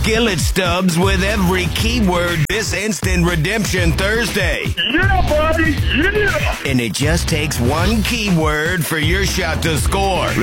skillet stubs with every keyword this Instant Redemption Thursday. Yeah, buddy, yeah! And it just takes one keyword for your shot to score.